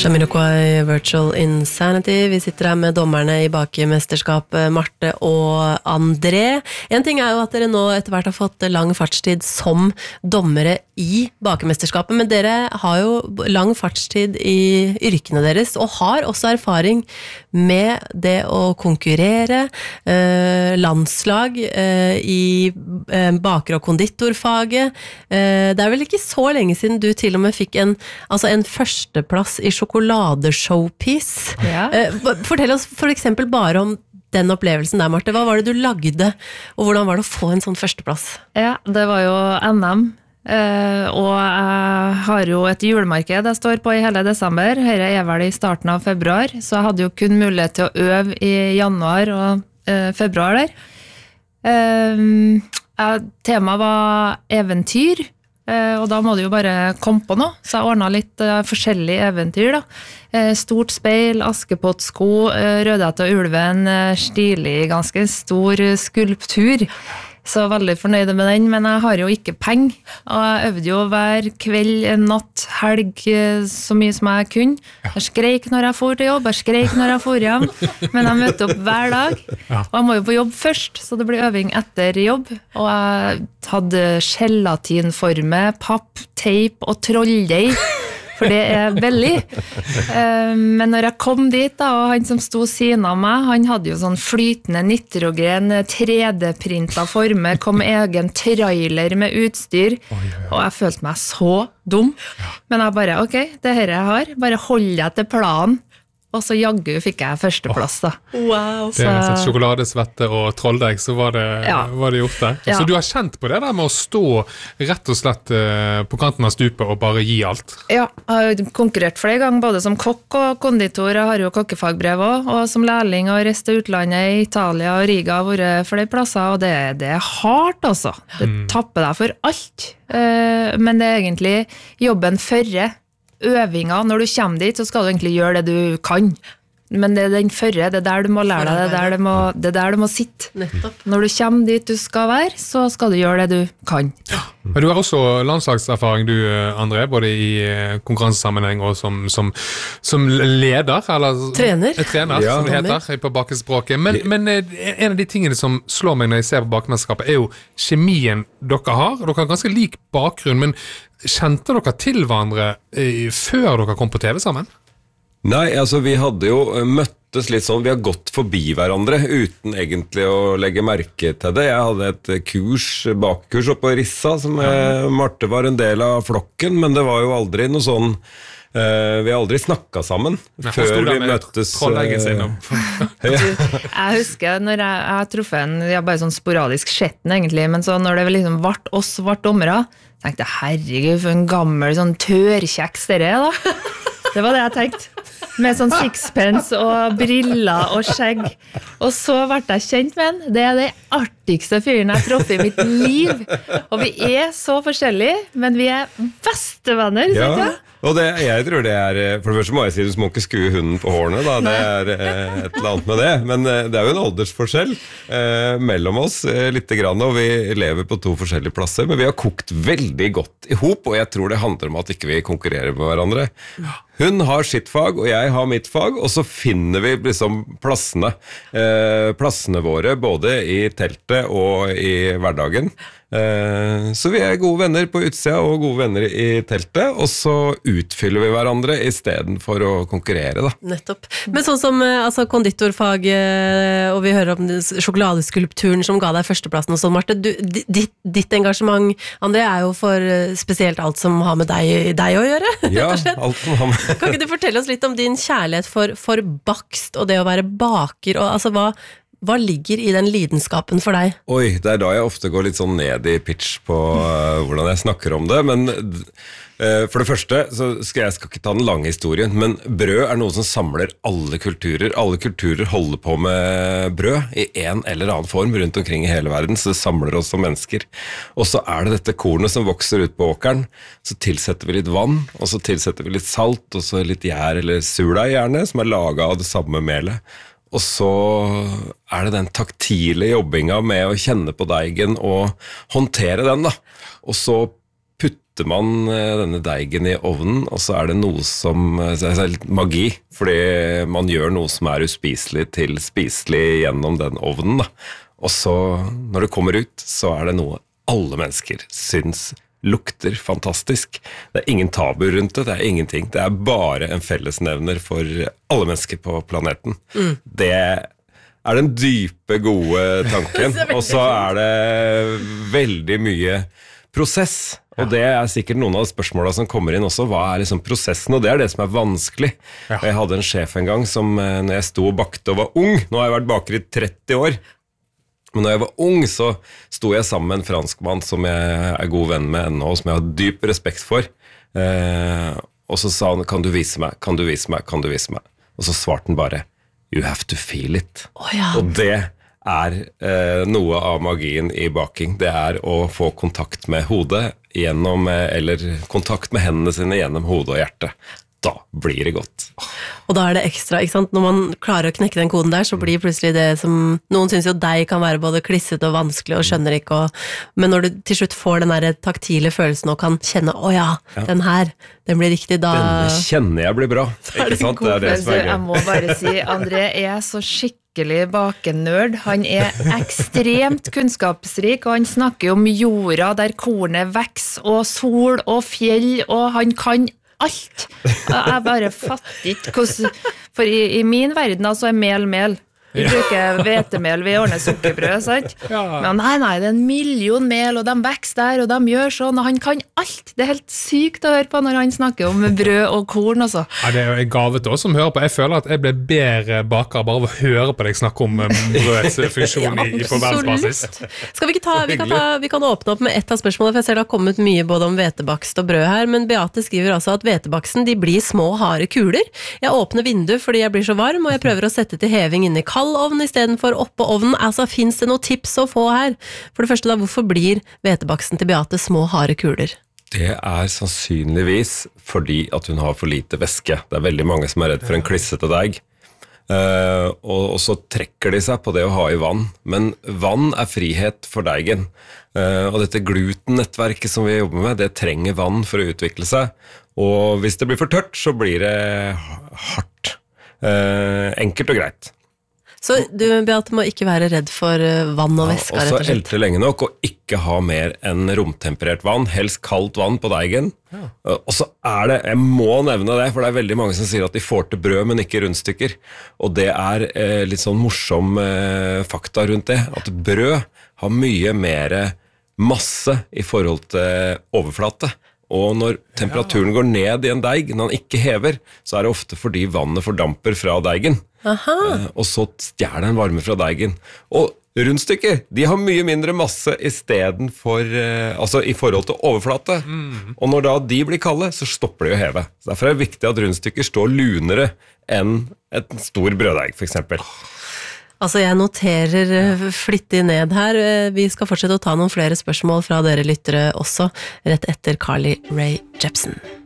Jamiroquai Virtual Insanity. Vi sitter her med dommerne i bakemesterskapet, Marte og André. En ting jo at dere nå etter hvert har fått lang fartstid som dommere i bakemesterskapet, men dere har jo lang fartstid i yrkene deres, og har også erfaring med det å konkurrere, landslag i baker- og konditorfaget. Det vel ikke så lenge siden du til og med fikk en førsteplass i sjokoladeshowpiece. Ja. Fortell oss for eksempel bare om den opplevelsen der, Marte. Hva var det du lagde, og hvordan var det å få en sånn førsteplass? Ja, det var jo NM, og jeg har jo et julemarked jeg står på i hele desember. Dette vel i starten av februar, så jeg hadde jo kun mulighet til å øve i januar og februar der. Temaet var eventyr, og da må du jo bare komme på noe, så jeg ordnet litt forskjellige eventyr da. Stort speil, Askepott-sko, Rødhette og ulven, stilig, ganske stor skulptur, så veldig fornøyd med den, men jeg har jo ikke penger, og jeg øvde jo hver kveld, natt, helg, så mye som jeg kunne. Jeg skreik når jeg for til jobb, jeg skreik når jeg for hjem, men jeg møtte opp hver dag, og jeg må jo på jobb først, så det blir øving etter jobb, og jeg hadde gelatinforme, papp, teip og trolldeig, for det veldig. Men når jeg kom dit da, og han som sto siden av meg, han hadde jo sånn flytende nitrogen, 3D-printa former, kom med egen trailer med utstyr, og jeg følte meg så dum. Men jeg bare, ok, det her jeg har, bare hold deg til planen. Og så jaggu fikk jeg førsteplass da. Wow. Det sett sjokoladesvette og trolldeig, så var det gjort det. Ja. Så du har kjent på det der med å stå rett og slett på kanten av stupet og bare gi alt? Ja, jeg har konkurrert flere ganger, både som kokk og konditor. Jeg har jo kokkefagbrev også, og som lærling og reist til utlandet i Italia og Riga har vært flere plasser, og det hardt altså. Det tapper deg for alt. Men det egentlig jobben førre øvinga, når du kommer dit, så skal du egentlig gjøre det du kan. Men det den førre, det der du må lære deg, det der du må sitte. Nettopp. Når du kommer dit du skal være, så skal du gjøre det du kan. Men du har også landslagserfaring, du, André, både i konkurransesammenheng og som leder, eller trener, som det heter på bakespråket. Men en av de tingene som slår meg når jeg ser på bakemesterskapet, jo kjemien dere har. Dere har ganske lik bakgrunn, men kjente dere til hverandre før dere kom på TV sammen? Nei, altså vi hadde jo møttes litt sånn, vi har gått forbi hverandre uten egentlig å legge merke til det. Jeg hadde et bakkurs oppe på Rissa, som Marte var en del av flokken, men det var jo aldri noe sånn, vi har aldri snakket sammen før vi møttes. Jeg husker når jeg truffet en, bare sånn sporadisk skjetten egentlig, men så når det liksom ble dommere, tenkte jeg, herregud, for en gammel sånn tørkjeks dere da. Det var det jeg tenkte. Med sånn sixpence og briller og skjegg. Og så ble jeg kjent med han. Det det artigste fyren jeg trådte i mitt liv. Og vi så forskjellige, men vi bestevenner, synes jeg. Og jeg tror det for det første må jeg si, du må ikke skue hunden på hårene da, det et eller annet med det, men det jo en aldersforskjell mellom oss litt grann, og vi lever på to forskjellige plasser, men vi har kokt veldig godt i hop, og jeg tror det handler om at ikke vi konkurrerer med hverandre. Hun har sitt fag, og jeg har mitt fag, og så finner vi liksom plassene våre, både i teltet og i hverdagen. Så vi gode venner på utsida og gode venner i teltet, og så utfyller vi hverandre i stedet for å konkurrere da. Nettopp. Men sånn som konditorfag, og vi hører om sjokoladeskulpturen som ga deg førsteplassen og sånn, Marte, ditt engasjement, André, jo for spesielt alt som har med deg å gjøre. Ja, alt som har med. Kan ikke du fortelle oss litt om din kjærlighet for bakst og det å være baker, og altså hva ligger i den lidenskapen for deg? Oi, det da jeg ofte går litt sånn ned i pitch på hvordan jeg snakker om det, men for det første så skal jeg ikke ta den lange historien, men brød noe som samler alle kulturer. Alle kulturer holder på med brød i en eller annen form rundt omkring i hele verden, så det samler oss som mennesker. Og så det dette kornet som vokser ut på åkeren, så tilsetter vi litt vann, og så tilsetter vi litt salt, og så litt gjær eller surdeig gjerne, som laget av det samme melet. Og så det den taktile jobbinga med å kjenne på deigen og håndtere den da. Og så putte putter man denne deigen i ovnen, og så det noe som litt magi, fordi man gjør noe som uspiselig til spiselig gjennom den ovnen. Da. Og så, når det kommer ut, så det noe alle mennesker syns lukter fantastisk. Det ingen tabu rundt det, det ingenting. Det bare en fellesnevner for alle mennesker på planeten. Det den dype, gode tanken, og så det veldig mye prosess, og det sikkert noen av spørsmålene som kommer inn også, hva liksom prosessen, og det det som vanskelig. Ja. Jeg hadde en sjef en gang som, når jeg sto og bakte og var ung, nå har jeg vært baker i 30 år, men når jeg var ung så sto jeg sammen med en franskmann som jeg god venn med ennå, og som jeg har dyp respekt for, og så sa han, kan du vise meg, kan du vise meg, kan du vise meg? Og så svarte han bare, you have to feel it. Ja. Og det noe av magien i baking. Det å få kontakt med hodet gjennom, eller kontakt med hendene sine gjennom hodet og hjertet. Da blir det godt. Og da det ekstra, ikke sant? Når man klarer å knekke den koden der, så blir plutselig det som noen synes jo deg kan være både klissete og vanskelig og skjønner ikke, men når du til slutt får den der taktile følelsen og kan kjenne, den her, den blir riktig, da den kjenner jeg blir bra. Ikke sant? Det som gøy. Jeg må bare si, André så skikkelig bakenørd. Han ekstremt kunnskapsrik, og han snakker om jorda der kornet vokser, og sol og fjell, og han kan alt. Jeg bare fatter ikke hvordan, for i min verden så mel. Vi bruker hvetemel, vi ordner sukkerbrød, sant? Men nei, det en million mel, og de vokser der, og de gjør sånn, og han kan alt. Det helt sykt å høre på når han snakker om brød og korn, altså. Ja, det jo en gave til oss som hører på. Jeg føler at jeg ble bedre baker bare av å høre på deg snakke om brøds funksjon på verdensbasis. Skal vi ikke vi kan åpne opp med ett av spørsmålene, for jeg ser det har kommet mye både om hvetebakst og brød her, men Beate skriver altså at hvetebaksten, de blir små, harde kuler. Jeg åpner vinduet fordi jeg blir så varm, og jeg prøver å sette til heving inne i kald ovn I stedet for oppå ovnen. Altså, finnes det noen tips å få her? For det første da, hvorfor blir hvetebaksten til Beate små, harde kuler? Det sannsynligvis fordi at hun har for lite væske. Det veldig mange som redd for en klissete deig. Og så trekker de seg på det å ha I vann. Men vann frihet for deigen. Og dette glutennettverket som vi jobber med, det trenger vann for å utvikle seg. Og hvis det blir for tørt, så blir det hardt. Enkelt og greit. Så du, Beate, må ikke være redd for vann og væske, rett og slett? Og så elte lenge nok, og ikke ha mer enn romtemperert vann, helst kaldt vann på deigen. Og så det, jeg må nevne det, for det veldig mange som sier at de får til brød, men ikke rundstykker. Og det litt sånn morsom fakta rundt det, at brød har mye mer masse I forhold til overflate. Og når temperaturen går ned I en deig, når den ikke hever, så det ofte fordi vannet fordamper fra deigen. Og så stjeler den varme fra deigen. Og rundstykker, de har mye mindre masse I stedet for, altså I forhold til overflate. Og når da de blir kalde, så stopper de å heve. Så derfor det viktig at rundstykker står lunere enn et stor brøddeig, for eksempel. Altså, jeg noterer flittig ned her. Vi skal fortsette å ta noen flere spørsmål fra dere lyttere også, rett etter Carly Rae Jepsen.